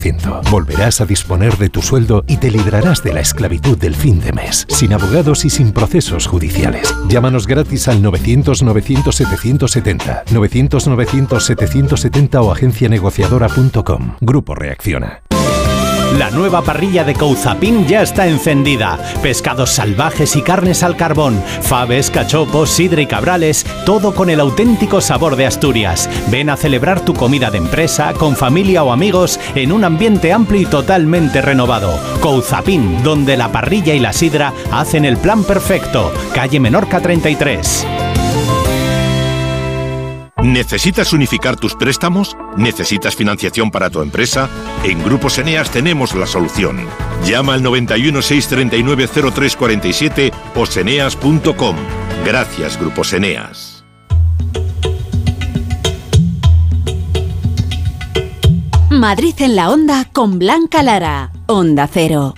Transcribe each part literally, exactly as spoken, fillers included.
Volverás a disponer de tu sueldo y te librarás de la esclavitud del fin de mes, sin abogados y sin procesos judiciales. Llámanos gratis al novecientos novecientos setecientos setenta, novecientos novecientos setecientos setenta o agencia negociadora punto com. Grupo Reacciona. La nueva parrilla de Couzapin ya está encendida. Pescados salvajes y carnes al carbón, faves, cachopos, sidra y cabrales, todo con el auténtico sabor de Asturias. Ven a celebrar tu comida de empresa, con familia o amigos, en un ambiente amplio y totalmente renovado. Couzapin, donde la parrilla y la sidra hacen el plan perfecto. Calle Menorca treinta y tres. ¿Necesitas unificar tus préstamos? ¿Necesitas financiación para tu empresa? En Grupos Eneas tenemos la solución. Llama al noventa y uno, seiscientos treinta y nueve, cero tres cuarenta y siete o seneas punto com. Gracias, Grupos Eneas. Madrid en la Onda con Blanca Lara. Onda Cero.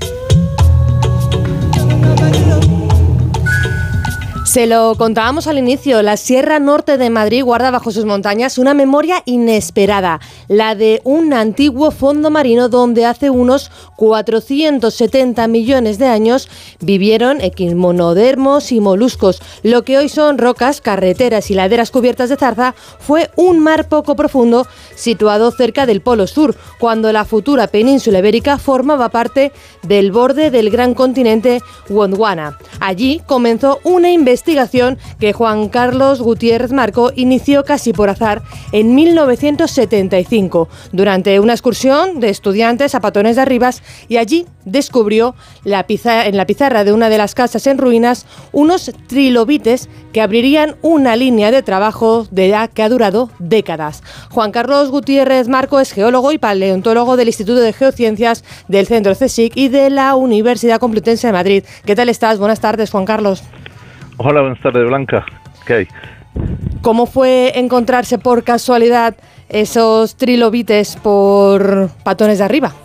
Se lo contábamos al inicio, la Sierra Norte de Madrid guarda bajo sus montañas una memoria inesperada, la de un antiguo fondo marino donde hace unos cuatrocientos setenta millones de años vivieron equimonodermos y moluscos. Lo que hoy son rocas, carreteras y laderas cubiertas de zarza fue un mar poco profundo situado cerca del Polo Sur, cuando la futura península ibérica formaba parte del borde del gran continente Gondwana. Allí comenzó una investigación investigación que Juan Carlos Gutiérrez Marco inició casi por azar en mil novecientos setenta y cinco, durante una excursión de estudiantes a Patones de Arribas, y allí descubrió la pizarra, en la pizarra de una de las casas en ruinas unos trilobites que abrirían una línea de trabajo de la que ha durado décadas. Juan Carlos Gutiérrez Marco es geólogo y paleontólogo del Instituto de Geociencias del Centro CSIC y de la Universidad Complutense de Madrid. ¿Qué tal estás? Buenas tardes, Juan Carlos. Hola, buenas tardes, Blanca. ¿Qué hay? ¿Cómo fue encontrarse por casualidad esos trilobites por Patones de Arriba?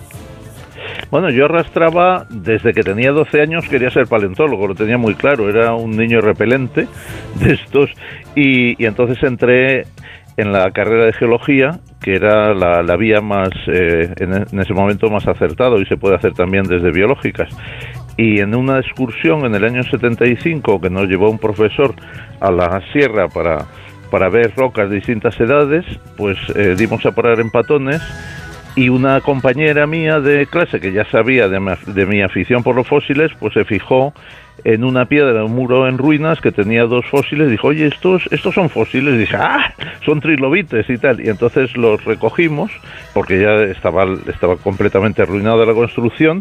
Bueno, yo arrastraba, desde que tenía doce años quería ser paleontólogo, lo tenía muy claro, era un niño repelente de estos, y, y entonces entré en la carrera de geología, que era la, la vía más, eh, en, en ese momento más acertado, y se puede hacer también desde biológicas. Y en una excursión en el año setenta y cinco que nos llevó un profesor a la sierra para, para ver rocas de distintas edades, pues eh, dimos a parar en Patones, y una compañera mía de clase que ya sabía de mi, de mi afición por los fósiles, pues se fijó en una piedra, un muro en ruinas que tenía dos fósiles, dijo, oye, estos estos son fósiles, y dije, ah, son trilobites y tal, y entonces los recogimos, porque ya estaba, estaba completamente arruinada la construcción.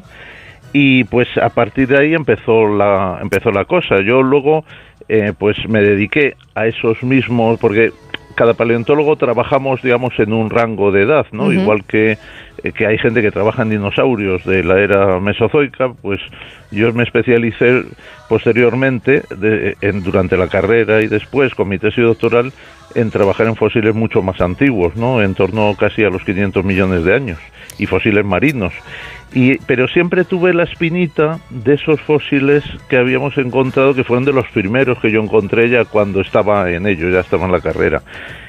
Y pues a partir de ahí empezó la empezó la cosa. Yo luego eh, pues me dediqué a esos mismos, porque cada paleontólogo trabajamos, digamos, en un rango de edad, ¿no? Uh-huh. Igual que, eh, que hay gente que trabaja en dinosaurios de la era mesozoica, pues yo me especialicé posteriormente, de, en, durante la carrera y después con mi tesis doctoral, en trabajar en fósiles mucho más antiguos, ¿no? En torno casi a los quinientos millones de años, y fósiles marinos. Y, pero siempre tuve la espinita de esos fósiles que habíamos encontrado, que fueron de los primeros que yo encontré ya cuando estaba en ello, ya estaba en la carrera.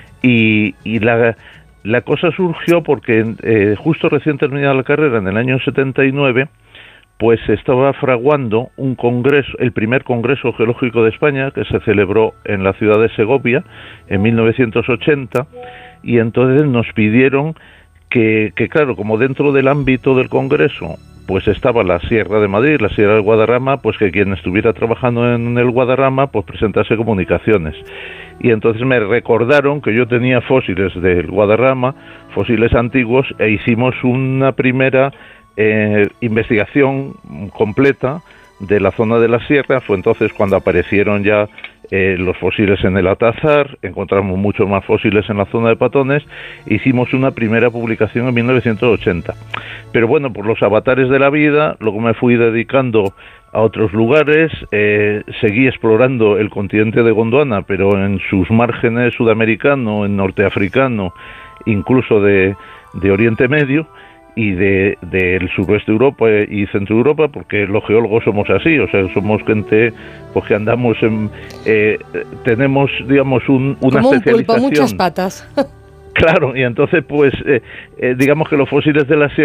Y, y la, la cosa surgió porque eh, justo recién terminada la carrera, en el año setenta y nueve, pues se estaba fraguando un congreso, el primer Congreso Geológico de España, que se celebró en la ciudad de Segovia en mil novecientos ochenta, y entonces nos pidieron Que, que claro, como dentro del ámbito del Congreso pues estaba la Sierra de Madrid, la Sierra del Guadarrama, pues que quien estuviera trabajando en el Guadarrama pues presentase comunicaciones. Y entonces me recordaron que yo tenía fósiles del Guadarrama, fósiles antiguos, e hicimos una primera eh, investigación completa de la zona de la sierra. Fue entonces cuando aparecieron ya eh, los fósiles en el Atazar, encontramos muchos más fósiles en la zona de Patones, hicimos una primera publicación en mil novecientos ochenta. Pero bueno, por los avatares de la vida, luego me fui dedicando a otros lugares, eh, seguí explorando el continente de Gondwana, pero en sus márgenes sudamericano, en norteafricano, incluso de, de Oriente Medio, y de del suroeste de Europa y centro de Europa, porque los geólogos somos así, o sea, somos gente pues que andamos en, eh, tenemos, digamos, un, una como especialización. Un pulpo, muchas patas. Claro, y entonces pues eh, eh, digamos que los fósiles de la sierra